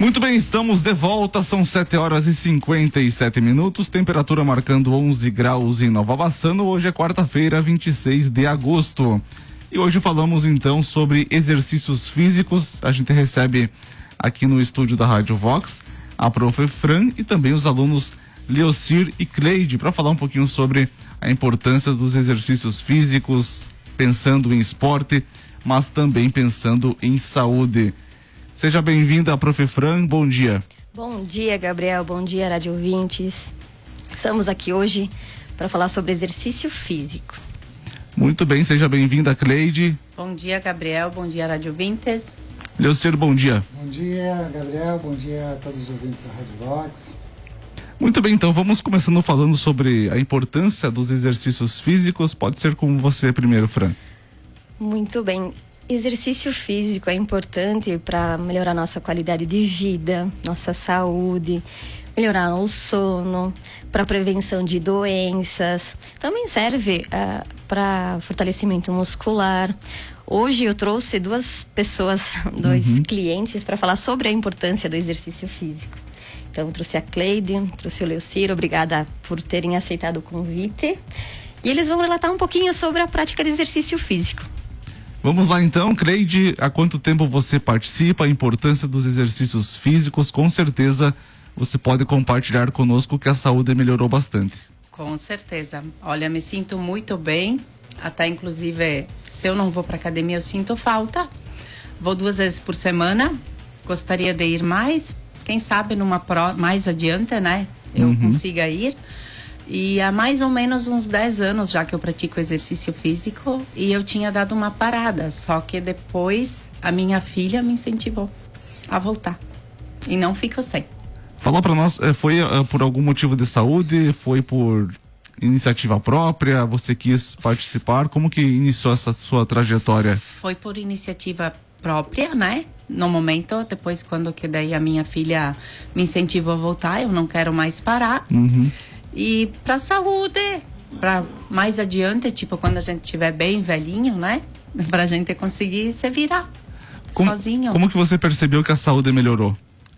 Muito bem, estamos de volta, são 7h57, temperatura marcando 11 graus em Nova Bassano. Hoje é quarta-feira, 26 de agosto. E hoje falamos então sobre exercícios físicos. A gente recebe aqui no estúdio da Rádio Vox a Prof. Fran e também os alunos Leocir e Cleide para falar um pouquinho sobre a importância dos exercícios físicos, pensando em esporte, mas também pensando em saúde. Seja bem-vinda, Prof. Fran, bom dia. Bom dia, Gabriel, bom dia, rádio ouvintes. Estamos aqui hoje para falar sobre exercício físico. Muito bem, seja bem-vinda, Cleide. Bom dia, Gabriel, bom dia, rádio ouvintes. Leocir, bom dia. Bom dia, Gabriel, bom dia a todos os ouvintes da Rádio Vox. Muito bem, então vamos começando falando sobre a importância dos exercícios físicos. Pode ser com você primeiro, Fran. Muito bem. Exercício físico é importante para melhorar nossa qualidade de vida, nossa saúde, melhorar o sono, para prevenção de doenças. Também serve para fortalecimento muscular. Hoje eu trouxe dois clientes para falar sobre a importância do exercício físico. Então eu trouxe a Cleide, trouxe o Leocir, obrigada por terem aceitado o convite. E eles vão relatar um pouquinho sobre a prática de exercício físico. Vamos lá então, Cleide, há quanto tempo você participa, a importância dos exercícios físicos? Com certeza você pode compartilhar conosco que a saúde melhorou bastante. Com certeza. Olha, me sinto muito bem, até inclusive se eu não vou para academia eu sinto falta. Vou 2 vezes por semana, gostaria de ir mais, quem sabe mais adiante, né? Eu consiga ir. E há mais ou menos uns 10 anos já que eu pratico exercício físico e eu tinha dado uma parada, só que depois a minha filha me incentivou a voltar e não fico sem. Fala para nós, foi por algum motivo de saúde, foi por iniciativa própria, você quis participar, como que iniciou essa sua trajetória? Foi por iniciativa própria, né? No momento, depois quando que daí a minha filha me incentivou a voltar, eu não quero mais parar. E pra saúde, pra mais adiante, tipo quando a gente estiver bem velhinho, né? Pra gente conseguir se virar sozinho. Como que você percebeu que a saúde melhorou?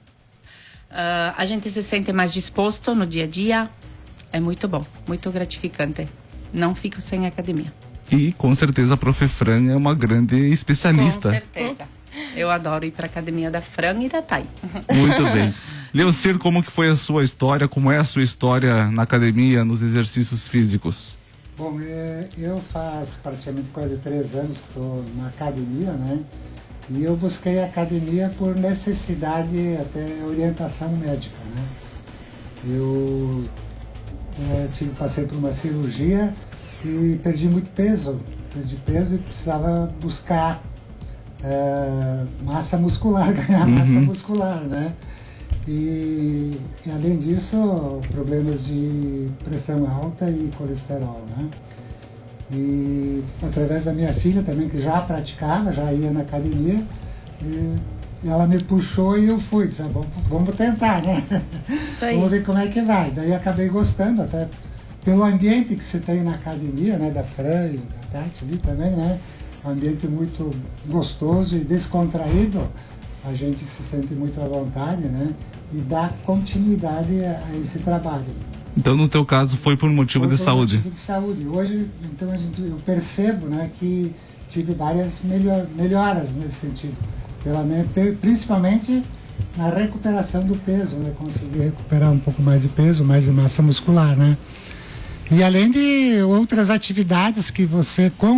A gente se sente mais disposto no dia a dia. É muito bom, muito gratificante. Não fico sem academia. E com certeza a Prof. Fran é uma grande especialista. Com certeza. Eu adoro ir para a academia da Fran e da Thay. Muito bem. Leocir, como que foi a sua história? Como é a sua história na academia, nos exercícios físicos? Bom, eu faz praticamente quase 3 anos que estou na academia, né? E eu busquei a academia por necessidade, até orientação médica, né? Eu passei por uma cirurgia e perdi muito peso. Perdi peso e precisava buscar massa muscular, ganhar massa muscular, né? E além disso, problemas de pressão alta e colesterol, né? E através da minha filha também, que já praticava, já ia na academia, e ela me puxou e eu fui, disse, vamos tentar, né? Isso aí. Vamos ver como é que vai. Daí acabei gostando, até pelo ambiente que se tem na academia, né? Da Fran e da Tati ali também, né? Um ambiente muito gostoso e descontraído, a gente se sente muito à vontade, né? E dá continuidade a esse trabalho. Então, no teu caso, foi por motivo de saúde? Motivo de saúde. Hoje, então, eu percebo, né, que tive várias melhoras nesse sentido. Principalmente na recuperação do peso, né? Consegui recuperar um pouco mais de peso, mais de massa muscular, né? E além de outras atividades que você, com